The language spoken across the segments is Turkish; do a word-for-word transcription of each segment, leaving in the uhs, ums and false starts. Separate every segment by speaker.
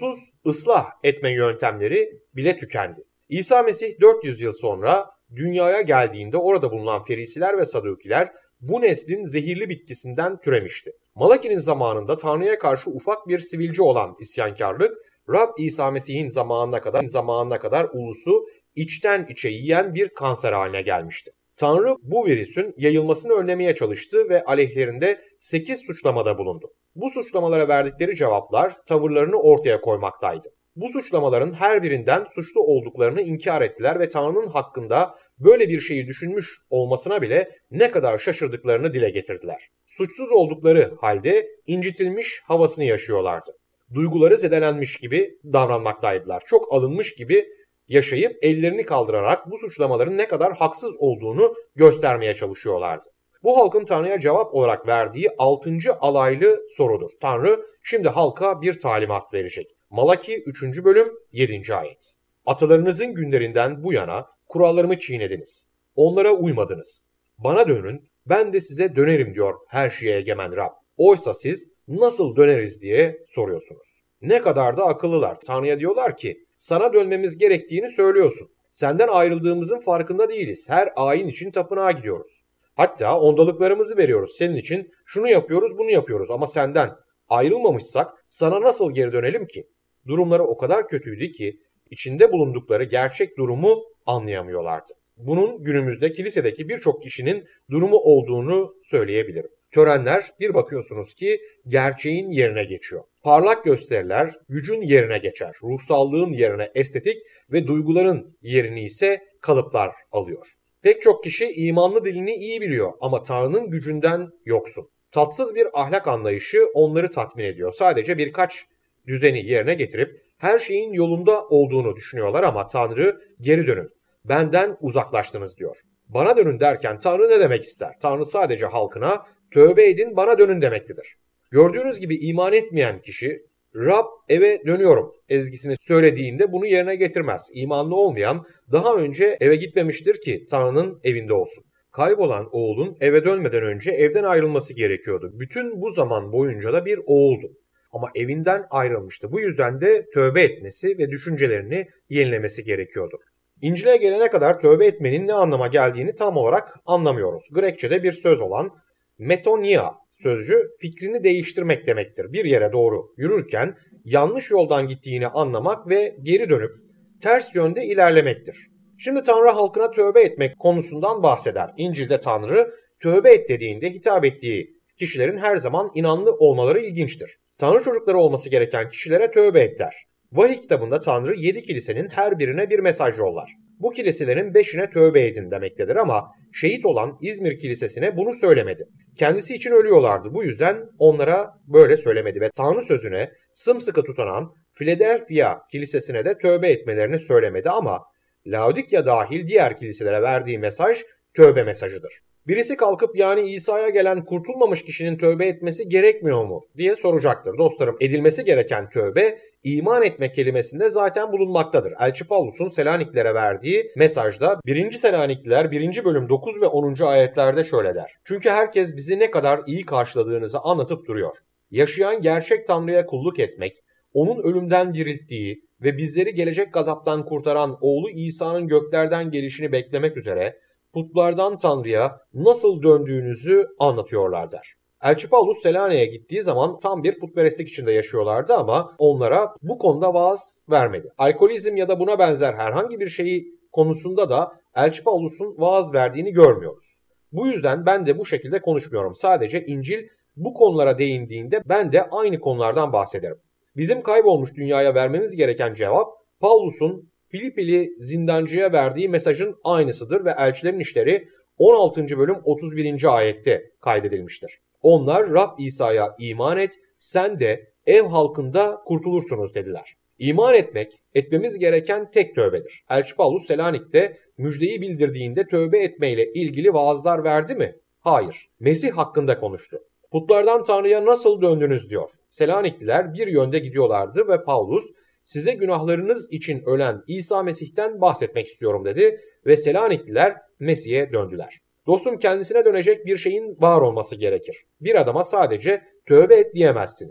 Speaker 1: sonsuz ıslah etme yöntemleri bile tükendi. İsa Mesih dört yüz yıl sonra dünyaya geldiğinde orada bulunan Ferisiler ve Sadukiler bu neslin zehirli bitkisinden türemişti. Malaki'nin zamanında Tanrı'ya karşı ufak bir sivilce olan isyankarlık, Rab İsa Mesih'in zamanına kadar zamanına kadar ulusu içten içe yiyen bir kanser haline gelmişti. Tanrı bu virüsün yayılmasını önlemeye çalıştı ve aleyhlerinde sekiz suçlamada bulundu. Bu suçlamalara verdikleri cevaplar tavırlarını ortaya koymaktaydı. Bu suçlamaların her birinden suçlu olduklarını inkar ettiler ve Tanrı'nın hakkında böyle bir şeyi düşünmüş olmasına bile ne kadar şaşırdıklarını dile getirdiler. Suçsuz oldukları halde incitilmiş havasını yaşıyorlardı. Duyguları zedelenmiş gibi davranmaktaydılar. Çok alınmış gibi yaşayıp ellerini kaldırarak bu suçlamaların ne kadar haksız olduğunu göstermeye çalışıyorlardı. Bu halkın Tanrı'ya cevap olarak verdiği altıncı alaylı sorudur. Tanrı şimdi halka bir talimat verecek. Malaki üçüncü bölüm yedinci ayet. Atalarınızın günlerinden bu yana kurallarımı çiğnediniz. Onlara uymadınız. Bana dönün, ben de size dönerim diyor her şeye egemen Rab. Oysa siz nasıl döneriz diye soruyorsunuz. Ne kadar da akıllılar. Tanrı'ya diyorlar ki sana dönmemiz gerektiğini söylüyorsun. Senden ayrıldığımızın farkında değiliz. Her ayin için tapınağa gidiyoruz. Hatta ondalıklarımızı veriyoruz. Senin için şunu yapıyoruz, bunu yapıyoruz ama senden ayrılmamışsak sana nasıl geri dönelim ki? Durumları o kadar kötüydü ki içinde bulundukları gerçek durumu anlayamıyorlardı. Bunun günümüzde kilisedeki birçok kişinin durumu olduğunu söyleyebilirim. Törenler bir bakıyorsunuz ki gerçeğin yerine geçiyor. Parlak gösteriler gücün yerine geçer. Ruhsallığın yerine estetik ve duyguların yerini ise kalıplar alıyor. Pek çok kişi imanlı dilini iyi biliyor ama Tanrı'nın gücünden yoksun. Tatsız bir ahlak anlayışı onları tatmin ediyor. Sadece birkaç düzeni yerine getirip her şeyin yolunda olduğunu düşünüyorlar ama Tanrı geri dönün, benden uzaklaştınız diyor. Bana dönün derken Tanrı ne demek ister? Tanrı sadece halkına tövbe edin bana dönün demektedir. Gördüğünüz gibi iman etmeyen kişi Rab eve dönüyorum ezgisini söylediğinde bunu yerine getirmez. İmanlı olmayan daha önce eve gitmemiştir ki Tanrı'nın evinde olsun. Kaybolan oğlun eve dönmeden önce evden ayrılması gerekiyordu. Bütün bu zaman boyunca da bir oğuldu. Ama evinden ayrılmıştı. Bu yüzden de tövbe etmesi ve düşüncelerini yenilemesi gerekiyordu. İncil'e gelene kadar tövbe etmenin ne anlama geldiğini tam olarak anlamıyoruz. Grekçe'de bir söz olan metonia sözcüğü fikrini değiştirmek demektir. Bir yere doğru yürürken yanlış yoldan gittiğini anlamak ve geri dönüp ters yönde ilerlemektir. Şimdi Tanrı halkına tövbe etmek konusundan bahseder. İncil'de Tanrı tövbe et dediğinde hitap ettiği kişilerin her zaman inanlı olmaları ilginçtir. Tanrı çocukları olması gereken kişilere tövbe et der. Vahiy kitabında Tanrı yedi kilisenin her birine bir mesaj yollar. Bu kiliselerin beşine tövbe edin demektedir ama şehit olan İzmir Kilisesi'ne bunu söylemedi. Kendisi için ölüyorlardı. Bu yüzden onlara böyle söylemedi ve Tanrı sözüne sımsıkı tutanan Philadelphia Kilisesi'ne de tövbe etmelerini söylemedi ama Laodikya dahil diğer kiliselere verdiği mesaj tövbe mesajıdır. Birisi kalkıp yani İsa'ya gelen kurtulmamış kişinin tövbe etmesi gerekmiyor mu diye soracaktır. Dostlarım, edilmesi gereken tövbe iman etme kelimesinde zaten bulunmaktadır. Elçi Pavlus'un Selaniklilere verdiği mesajda birinci Selanikliler birinci bölüm dokuz ve onuncu ayetlerde şöyle der. Çünkü herkes bizi ne kadar iyi karşıladığınızı anlatıp duruyor. Yaşayan gerçek Tanrı'ya kulluk etmek, onun ölümden dirilttiği ve bizleri gelecek gazaptan kurtaran oğlu İsa'nın göklerden gelişini beklemek üzere putlardan Tanrı'ya nasıl döndüğünüzü anlatıyorlar der. Elçi Paulus Selanik'e gittiği zaman tam bir putperestlik içinde yaşıyorlardı ama onlara bu konuda vaaz vermedi. Alkolizm ya da buna benzer herhangi bir şeyi konusunda da Elçi Paulus'un vaaz verdiğini görmüyoruz. Bu yüzden ben de bu şekilde konuşmuyorum. Sadece İncil bu konulara değindiğinde ben de aynı konulardan bahsederim. Bizim kaybolmuş dünyaya vermemiz gereken cevap Paulus'un Filipili zindancıya verdiği mesajın aynısıdır ve Elçilerin İşleri on altıncı bölüm otuz birinci ayette kaydedilmiştir. Onlar Rab İsa'ya iman et, sen de ev halkında kurtulursunuz dediler. İman etmek, etmemiz gereken tek tövbedir. Elçi Paulus Selanik'te müjdeyi bildirdiğinde tövbe etmeyle ilgili vaazlar verdi mi? Hayır. Mesih hakkında konuştu. Putlardan Tanrı'ya nasıl döndünüz diyor. Selanikliler bir yönde gidiyorlardı ve Paulus size günahlarınız için ölen İsa Mesih'ten bahsetmek istiyorum dedi ve Selanikliler Mesih'e döndüler. Dostum, kendisine dönecek bir şeyin var olması gerekir. Bir adama sadece tövbe et diyemezsiniz.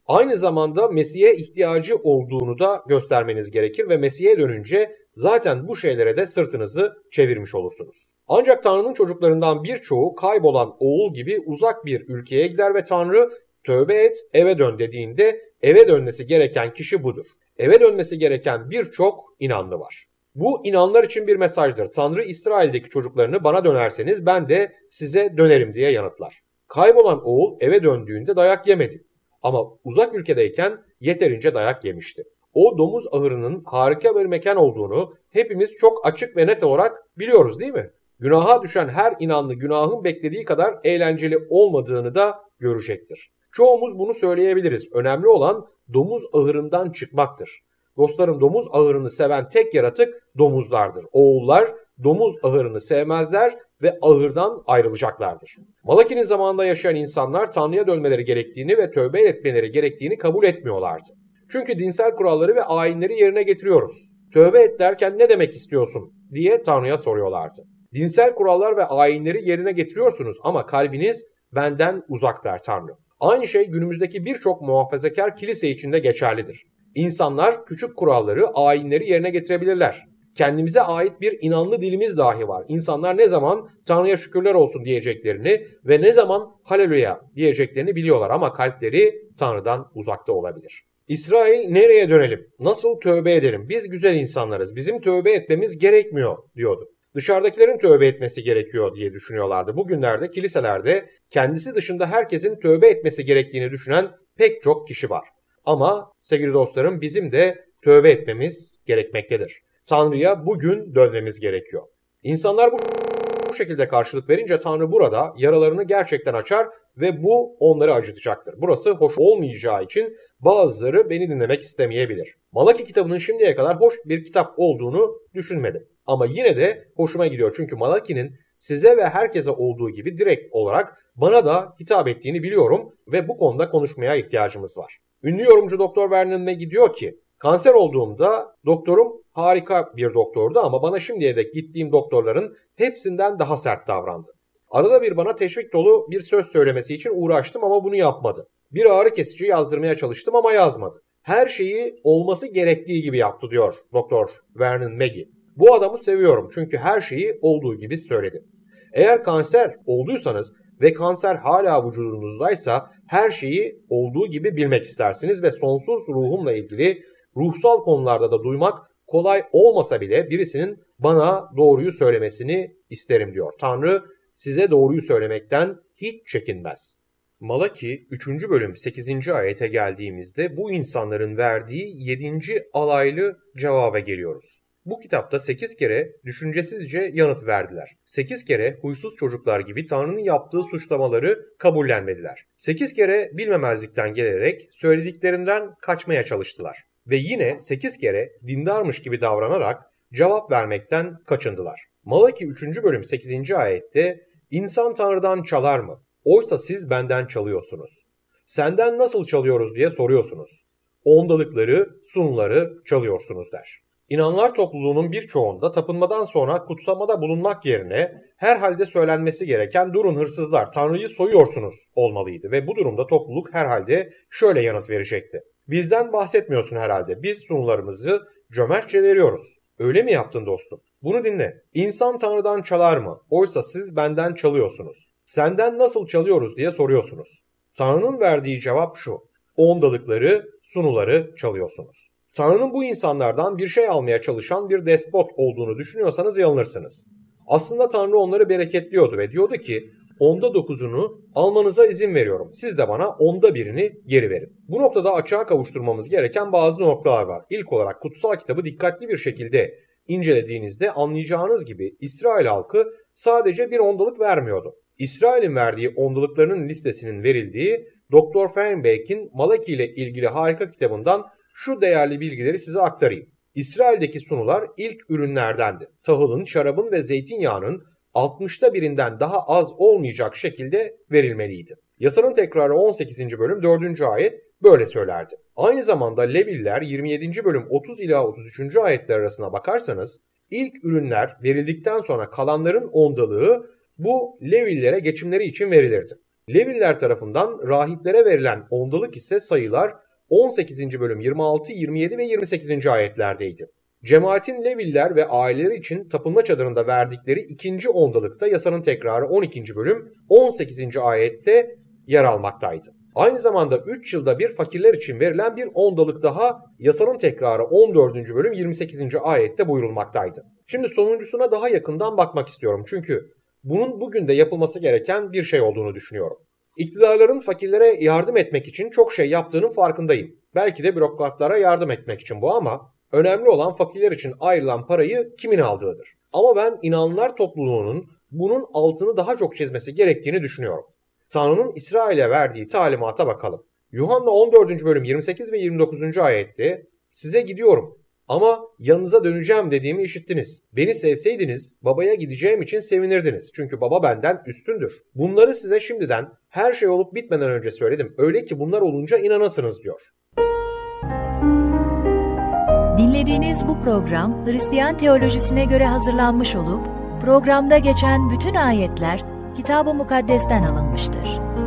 Speaker 1: Aynı zamanda Mesih'e ihtiyacı olduğunu da göstermeniz gerekir ve Mesih'e dönünce zaten bu şeylere de sırtınızı çevirmiş olursunuz. Ancak Tanrı'nın çocuklarından birçoğu kaybolan oğul gibi uzak bir ülkeye gider ve Tanrı tövbe et, eve dön dediğinde eve dönmesi gereken kişi budur. Eve dönmesi gereken birçok inanlı var. Bu inanlar için bir mesajdır. Tanrı İsrail'deki çocuklarını bana dönerseniz ben de size dönerim diye yanıtlar. Kaybolan oğul eve döndüğünde dayak yemedi. Ama uzak ülkedeyken yeterince dayak yemişti. O domuz ahırının harika bir mekan olduğunu hepimiz çok açık ve net olarak biliyoruz değil mi? Günaha düşen her inanlı günahın beklediği kadar eğlenceli olmadığını da görecektir. Çoğumuz bunu söyleyebiliriz. Önemli olan domuz ahırından çıkmaktır. Dostlarım, domuz ahırını seven tek yaratık domuzlardır. Oğullar domuz ahırını sevmezler ve ahırdan ayrılacaklardır. Malaki'nin zamanında yaşayan insanlar Tanrı'ya dönmeleri gerektiğini ve tövbe etmeleri gerektiğini kabul etmiyorlardı. Çünkü dinsel kuralları ve ayinleri yerine getiriyoruz. Tövbe et derken ne demek istiyorsun diye Tanrı'ya soruyorlardı. Dinsel kurallar ve ayinleri yerine getiriyorsunuz ama kalbiniz benden uzak der Tanrı. Aynı şey günümüzdeki birçok muhafazakar kilise için de geçerlidir. İnsanlar küçük kuralları, ayinleri yerine getirebilirler. Kendimize ait bir inanlı dilimiz dahi var. İnsanlar ne zaman Tanrı'ya şükürler olsun diyeceklerini ve ne zaman haleluya diyeceklerini biliyorlar ama kalpleri Tanrı'dan uzakta olabilir. İsrail, nereye dönelim? Nasıl tövbe edelim? Biz güzel insanlarız. Bizim tövbe etmemiz gerekmiyor diyordu. Dışarıdakilerin tövbe etmesi gerekiyor diye düşünüyorlardı. Bugünlerde kiliselerde kendisi dışında herkesin tövbe etmesi gerektiğini düşünen pek çok kişi var. Ama sevgili dostlarım, bizim de tövbe etmemiz gerekmektedir. Tanrı'ya bugün dönmemiz gerekiyor. İnsanlar bu şekilde karşılık verince Tanrı burada yaralarını gerçekten açar ve bu onları acıtacaktır. Burası hoş olmayacağı için bazıları beni dinlemek istemeyebilir. Malaki kitabının şimdiye kadar hoş bir kitap olduğunu düşünmedim. Ama yine de hoşuma gidiyor çünkü Malaki'nin size ve herkese olduğu gibi direkt olarak bana da hitap ettiğini biliyorum ve bu konuda konuşmaya ihtiyacımız var. Ünlü yorumcu Doktor Vernon McGee diyor ki, kanser olduğumda doktorum harika bir doktordu ama bana şimdiye dek gittiğim doktorların hepsinden daha sert davrandı. Arada bir bana teşvik dolu bir söz söylemesi için uğraştım ama bunu yapmadı. Bir ağrı kesici yazdırmaya çalıştım ama yazmadı. Her şeyi olması gerektiği gibi yaptı diyor Doktor Vernon McGee. Bu adamı seviyorum çünkü her şeyi olduğu gibi söyledi. Eğer kanser olduysanız ve kanser hala vücudunuzdaysa her şeyi olduğu gibi bilmek istersiniz ve sonsuz ruhumla ilgili ruhsal konularda da duymak kolay olmasa bile birisinin bana doğruyu söylemesini isterim diyor. Tanrı size doğruyu söylemekten hiç çekinmez. Malaki üçüncü bölüm sekizinci ayete geldiğimizde bu insanların verdiği yedinci alaylı cevaba geliyoruz. Bu kitapta sekiz kere düşüncesizce yanıt verdiler. sekiz kere huysuz çocuklar gibi Tanrı'nın yaptığı suçlamaları kabullenmediler. sekiz kere bilmemezlikten gelerek söylediklerinden kaçmaya çalıştılar. Ve yine sekiz kere dindarmış gibi davranarak cevap vermekten kaçındılar. Malaki üçüncü bölüm sekizinci ayette "İnsan Tanrı'dan çalar mı? Oysa siz benden çalıyorsunuz. Senden nasıl çalıyoruz diye soruyorsunuz. Ondalıkları, sunuları çalıyorsunuz" der. İnanlar topluluğunun birçoğunda tapınmadan sonra kutsamada bulunmak yerine herhalde söylenmesi gereken "durun hırsızlar, Tanrı'yı soyuyorsunuz" olmalıydı ve bu durumda topluluk herhalde şöyle yanıt verecekti. "Bizden bahsetmiyorsun herhalde, biz sunularımızı cömertçe veriyoruz." Öyle mi yaptın dostum? Bunu dinle. İnsan Tanrı'dan çalar mı? Oysa siz benden çalıyorsunuz. Senden nasıl çalıyoruz diye soruyorsunuz. Tanrı'nın verdiği cevap şu: ondalıkları, sunuları çalıyorsunuz. Tanrı'nın bu insanlardan bir şey almaya çalışan bir despot olduğunu düşünüyorsanız yanılırsınız. Aslında Tanrı onları bereketliyordu ve diyordu ki onda dokuzunu almanıza izin veriyorum. Siz de bana onda birini geri verin. Bu noktada açığa kavuşturmamız gereken bazı noktalar var. İlk olarak kutsal kitabı dikkatli bir şekilde incelediğinizde anlayacağınız gibi İsrail halkı sadece bir ondalık vermiyordu. İsrail'in verdiği ondalıklarının listesinin verildiği Doktor Feinberg'in Malaki ile ilgili harika kitabından şu değerli bilgileri size aktarayım. İsrail'deki sunular ilk ürünlerdendi. Tahılın, şarabın ve zeytinyağının altmışta birinden daha az olmayacak şekilde verilmeliydi. Yasanın tekrarı on sekizinci bölüm dördüncü ayet böyle söylerdi. Aynı zamanda Leviller yirmi yedinci bölüm otuz ila otuz üçüncü ayetler arasına bakarsanız ilk ürünler verildikten sonra kalanların ondalığı bu Levillere geçimleri için verilirdi. Leviller tarafından rahiplere verilen ondalık ise sayılar on sekizinci bölüm yirmi altı, yirmi yedi ve yirmi sekizinci ayetlerdeydi. Cemaatin Leviller ve aileleri için tapınma çadırında verdikleri ikinci ondalıkta yasanın tekrarı on ikinci bölüm on sekizinci ayette yer almaktaydı. Aynı zamanda üç yılda bir fakirler için verilen bir ondalık daha yasanın tekrarı on dördüncü bölüm yirmi sekizinci ayette buyurulmaktaydı. Şimdi sonuncusuna daha yakından bakmak istiyorum çünkü bunun bugün de yapılması gereken bir şey olduğunu düşünüyorum. İktidarların fakirlere yardım etmek için çok şey yaptığının farkındayım. Belki de bürokratlara yardım etmek için bu ama önemli olan fakirler için ayrılan parayı kimin aldığıdır. Ama ben inananlar topluluğunun bunun altını daha çok çizmesi gerektiğini düşünüyorum. Tanrı'nın İsrail'e verdiği talimata bakalım. Yuhanna on dördüncü bölüm yirmi sekiz ve yirmi dokuzuncu ayette size gidiyorum ama yanınıza döneceğim dediğimi işittiniz. Beni sevseydiniz babaya gideceğim için sevinirdiniz. Çünkü baba benden üstündür. Bunları size şimdiden her şey olup bitmeden önce söyledim. Öyle ki bunlar olunca inanasınız diyor.
Speaker 2: Dinlediğiniz bu program Hristiyan teolojisine göre hazırlanmış olup programda geçen bütün ayetler Kitab-ı Mukaddes'ten alınmıştır.